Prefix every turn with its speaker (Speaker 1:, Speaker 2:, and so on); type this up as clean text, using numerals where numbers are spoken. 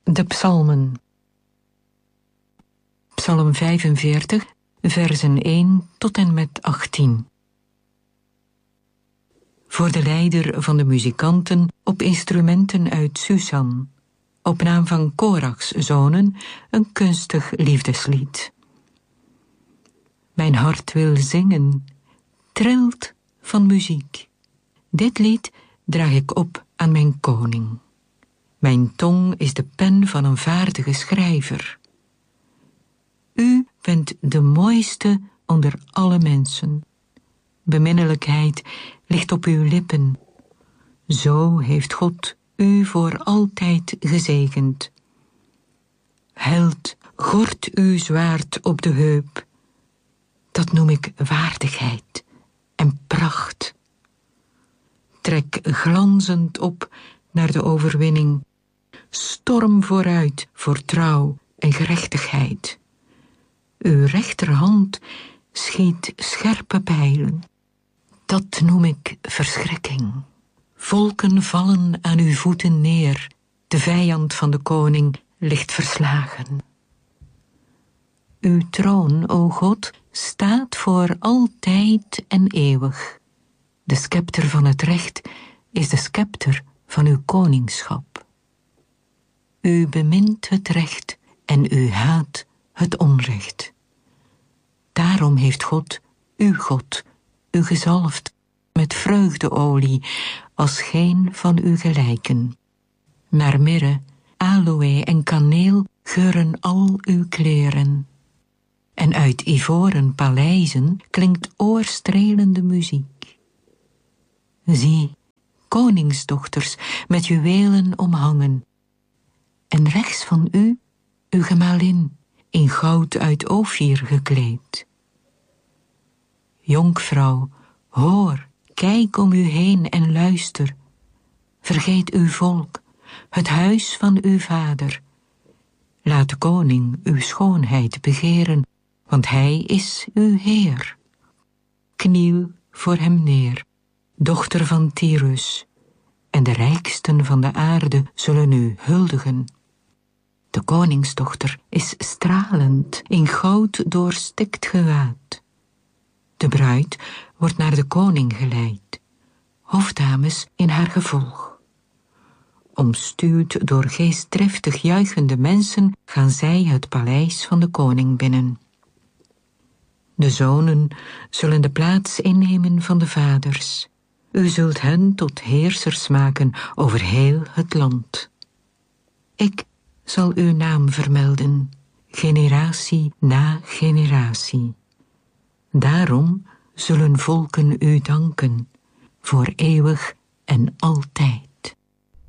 Speaker 1: De psalmen. Psalm 45, versen 1 tot en met 18. Voor de leider van de muzikanten op instrumenten uit Susan, op naam van Korachs zonen, een kunstig liefdeslied. Mijn hart wil zingen, trilt van muziek. Dit lied draag ik op aan mijn koning. Mijn tong is de pen van een vaardige schrijver. U bent de mooiste onder alle mensen. Beminnelijkheid ligt op uw lippen. Zo heeft God u voor altijd gezegend. Held, gort uw zwaard op de heup. Dat noem ik waardigheid en pracht. Trek glanzend op naar de overwinning. Storm vooruit voor trouw en gerechtigheid. Uw rechterhand schiet scherpe pijlen. Dat noem ik verschrikking. Volken vallen aan uw voeten neer. De vijand van de koning ligt verslagen. Uw troon, o God, staat voor altijd en eeuwig. De scepter van het recht is de scepter van uw koningschap. U bemint het recht en u haat het onrecht. Daarom heeft God, u gezalfd met vreugdeolie als geen van uw gelijken. Naar mirre, aloë en kaneel geuren al uw kleren. En uit ivoren paleizen klinkt oorstrelende muziek. Zie, koningsdochters met juwelen omhangen. En rechts van u, uw gemalin, in goud uit Ofir gekleed. Jonkvrouw, hoor, kijk om u heen en luister. Vergeet uw volk, het huis van uw vader. Laat de koning uw schoonheid begeren, want hij is uw Heer. Kniel voor hem neer, dochter van Tyrus, en de rijksten van de aarde zullen u huldigen. De koningsdochter is stralend, in goud doorstikt gewaad. De bruid wordt naar de koning geleid, hofdames in haar gevolg. Omstuwd door geestdriftig juichende mensen gaan zij het paleis van de koning binnen. De zonen zullen de plaats innemen van de vaders. U zult hen tot heersers maken over heel het land. Ik zal uw naam vermelden, generatie na generatie. Daarom zullen volken u danken, voor eeuwig en altijd.